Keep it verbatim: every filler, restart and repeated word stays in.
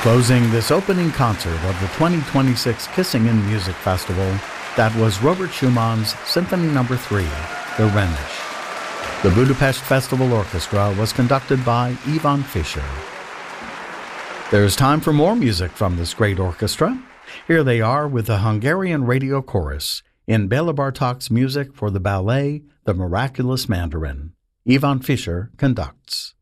Closing this opening concert of the twenty twenty-six Kissing in Music Festival, that was Robert Schumann's Symphony Number three, the Rhenish. The Budapest Festival Orchestra was conducted by Ivan Fischer. There's time for more music from this great orchestra. Here they are with the Hungarian Radio Chorus in Bela Bartok's music for the ballet The Miraculous Mandarin. Ivan Fischer conducts.